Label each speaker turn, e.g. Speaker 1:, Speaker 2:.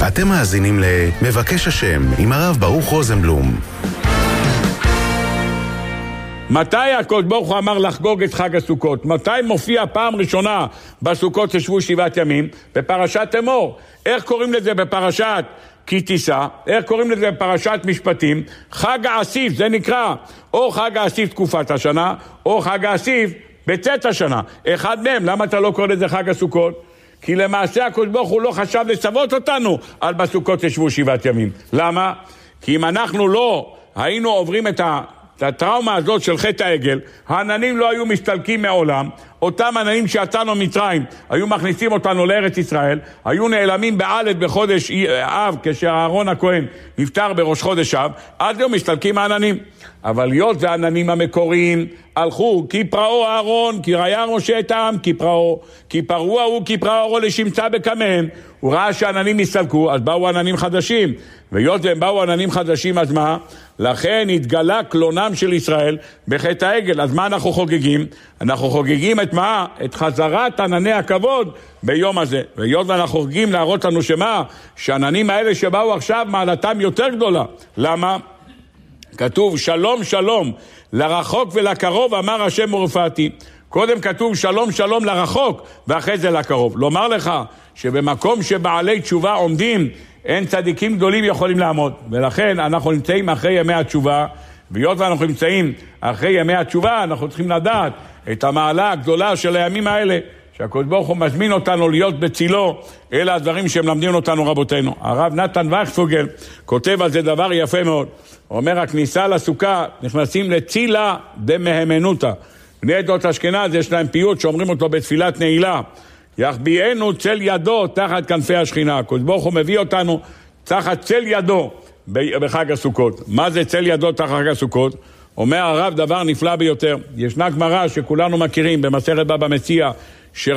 Speaker 1: אתם מאזינים למבקש השם עם הרב ברוך רוזנבלום.
Speaker 2: מתי הקדוש ברוך הוא אמר לחגוג את חג הסוכות? מתי מופיע פעם ראשונה בסוכות ששבו 7 ימים? בפרשת אמור. איך קוראים לזה בפרשת כי תישא? איך קוראים לזה בפרשת משפטים? חג האסיף, זה נקרא או חג האסיף תקופת השנה, או חג האסיף בצאת השנה. אחד מהם, למה אתה לא קורא לזה חג הסוכות? כי למעשה הקדוש ברוך הוא לא חשב לצוות אותנו על בסוכות ששבו 7 ימים. למה? כי אם אנחנו לא היינו עוברים את הטראומה הזאת של חטא העגל, העננים לא היו מסתלקים מעולם, אותם עננים שיצאנו מצרים היו מכניסים אותנו לארץ ישראל, היו נעלמים באלף בחודש אב, כשאהרון הכהן נפטר בראש חודש אב, אז היו מסתלקים העננים. אבל להיות זה העננים המקוריים הלכו, כי פרעו אהרון, כי ראיה משה את העם, כי פרעו ההוא, כי פרעו לשמצה בקמיהם. הוא ראה שהעננים הסתלקו, אז באו עננים חדשים, והיות והם באו עננים חדשים, אז מה? לכן התגלה קלונם של ישראל בחטא העגל. אז מה אנחנו חוגגים? אנחנו חוגגים את מה? את חזרת ענני הכבוד ביום הזה. והיות ואנחנו חוגגים להראות לנו שמה? שהעננים האלה שבאו עכשיו מעלתם יותר גדולה. למה? כתוב שלום שלום לרחוק ולקרוב אמר השם ורפאתי. קודם כתוב שלום שלום לרחוק ואחרי זה לקרוב. לומר לך שבמקום שבעלי תשובה עומדים אין צדיקים גדולים יכולים לעמוד, ולכן אנחנו נמצאים אחרי ימי התשובה, והיות ואנחנו נמצאים אחרי ימי התשובה אנחנו צריכים לדעת את המעלה הגדולה של הימים האלה, שהקדוש ברוך הוא מזמין אותנו להיות בצילו. אלה הדברים שמלמדים אותנו רבותינו. הרב נתן וכספוגל כותב על זה דבר יפה מאוד. הוא אומר, הכניסה לסוכה נכנסים לצילה דמהמנותה. בני עדות אשכנז יש להם פיוט שאומרים אותו בתפילת נעילה, יחביאנו צל ידו תחת כנפי השכינה. הקדוש ברוך הוא מביא אותנו תחת צל ידו בחג הסוכות. מה זה צל ידו תחת חג הסוכות? אומר הרב דבר נפלא ביותר. ישנה גמרא שכולנו מכירים במסכת בבא מציעא,